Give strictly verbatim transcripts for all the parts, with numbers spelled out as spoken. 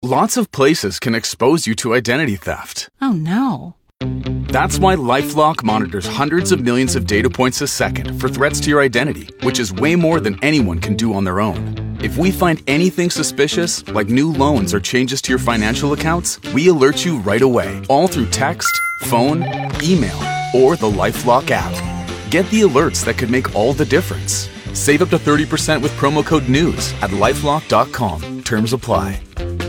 Lots of places can expose you to identity theft. Oh, no. That's why LifeLock monitors hundreds of millions of data points a second for threats to your identity, which is way more than anyone can do on their own. If we find anything suspicious, like new loans or changes to your financial accounts, we alert you right away, all through text, phone, email, or the LifeLock app. Get the alerts that could make all the difference. Save up to thirty percent with promo code NEWS at lifelock dot com. Terms apply.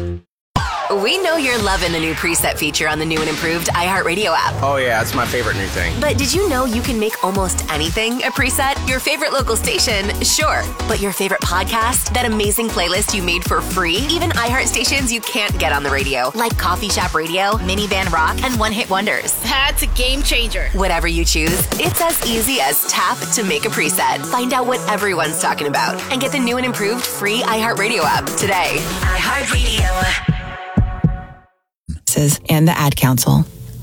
We know you're loving the new preset feature on the new and improved iHeartRadio app. Oh yeah, it's my favorite new thing. But did you know you can make almost anything a preset? Your favorite local station, sure. But your favorite podcast? That amazing playlist you made for free? Even iHeart stations you can't get on the radio, like Coffee Shop Radio, Minivan Rock, and One Hit Wonders. That's a game changer. Whatever you choose, it's as easy as tap to make a preset. Find out what everyone's talking about and get the new and improved free iHeartRadio app today. iHeartRadio. And the Ad Council.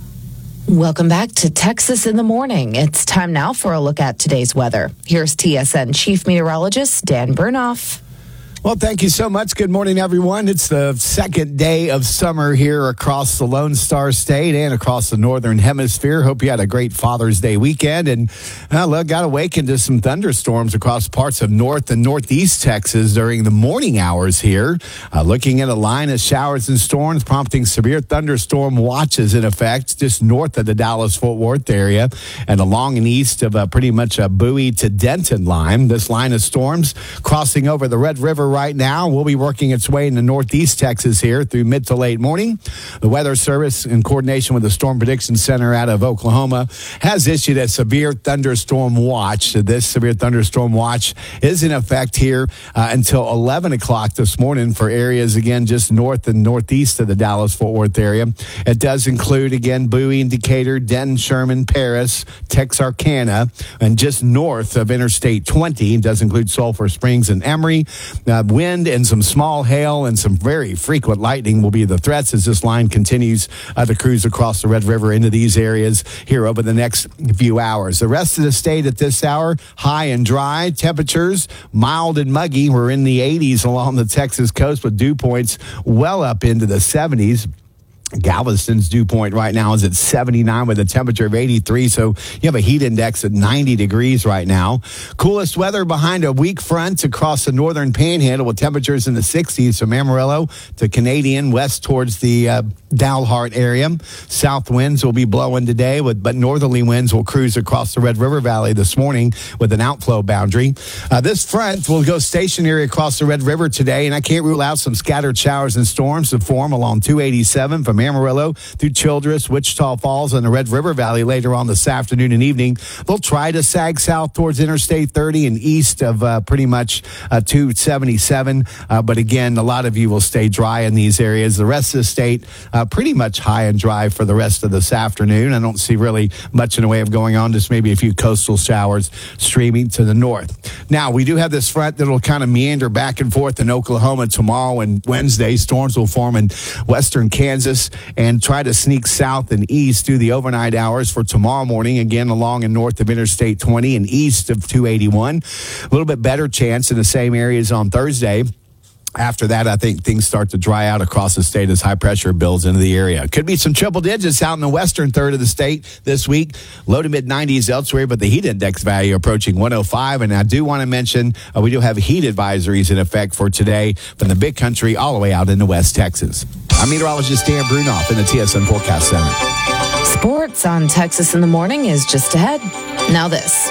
Welcome back to Texas in the Morning. It's time now for a look at today's weather. Here's T S N Chief Meteorologist Dan Burnoff. Well, thank you so much. Good morning, everyone. It's the second day of summer here across the Lone Star State and across the Northern Hemisphere. Hope you had a great Father's Day weekend. And uh, look, got awakened to some thunderstorms across parts of North and Northeast Texas during the morning hours here. Uh, looking at a line of showers and storms prompting severe thunderstorm watches in effect just north of the Dallas-Fort Worth area and along and east of uh, pretty much a Bowie to Denton line. This line of storms crossing over the Red River right now will be working its way into northeast Texas here through mid to late morning. The Weather Service, in coordination with the Storm Prediction Center out of Oklahoma, has issued a severe thunderstorm watch. This severe thunderstorm watch is in effect here uh, until eleven o'clock this morning for areas, again, just north and northeast of the Dallas-Fort Worth area. It does include, again, Bowie and Decatur, Denton, Sherman, Paris, Texarkana, and just north of Interstate twenty. It does include Sulphur Springs and Emory. Uh, wind and some small hail and some very frequent lightning will be the threats as this line continues uh, to cruise across the Red River into these areas here over the next few hours. The rest of the state at this hour, high and dry. Temperatures, mild and muggy. We're in the eighties along the Texas coast with dew points well up into the seventies. Galveston's dew point right now is at seventy-nine with a temperature of eighty-three, so you have a heat index at ninety degrees right now. Coolest weather behind a weak front across the northern panhandle with temperatures in the sixties from Amarillo to Canadian, west towards the uh, Dalhart area. South winds will be blowing today, with, but northerly winds will cruise across the Red River Valley this morning with an outflow boundary. Uh, this front will go stationary across the Red River today, and I can't rule out some scattered showers and storms to form along two eighty-seven from Amarillo through Childress, Wichita Falls, and the Red River Valley later on this afternoon and evening. They'll try to sag south towards Interstate thirty and east of uh, pretty much uh, two seventy-seven. Uh, but again, a lot of you will stay dry in these areas. The rest of the state, uh, pretty much high and dry for the rest of this afternoon. I don't see really much in the way of going on, just maybe a few coastal showers streaming to the north. Now, we do have this front that will kind of meander back and forth in Oklahoma tomorrow and Wednesday. Storms will form in western Kansas and try to sneak south and east through the overnight hours for tomorrow morning, again along and north of Interstate twenty and east of two eighty-one. A little bit better chance in the same areas on Thursday. After that, I think things start to dry out across the state as high pressure builds into the area. Could be some triple digits out in the western third of the state this week. Low to mid nineties elsewhere, but the heat index value approaching one oh five. And I do want to mention uh, we do have heat advisories in effect for today from the big country all the way out into West Texas. I'm meteorologist Dan Brunoff in the T S N Forecast Center. Sports on Texas in the Morning is just ahead. Now this.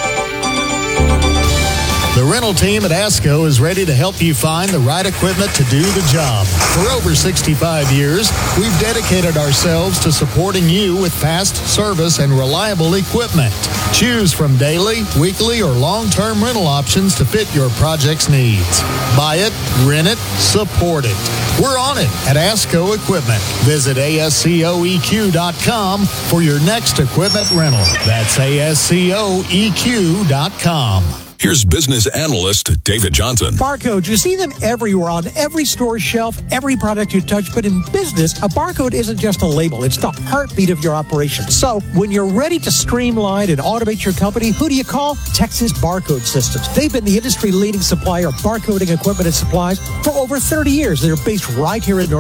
The rental team at ASCO is ready to help you find the right equipment to do the job. For over sixty-five years, we've dedicated ourselves to supporting you with fast service and reliable equipment. Choose from daily, weekly, or long-term rental options to fit your project's needs. Buy it, rent it, support it. We're on it at ASCO Equipment. Visit A S C O E Q dot com for your next equipment rental. That's A S C O E Q dot com. Here's business analyst David Johnson. Barcodes, you see them everywhere on every store shelf, every product you touch. But in business, a barcode isn't just a label. It's the heartbeat of your operation. So when you're ready to streamline and automate your company, who do you call? Texas Barcode Systems. They've been the industry-leading supplier of barcoding equipment and supplies for over thirty years. They're based right here in North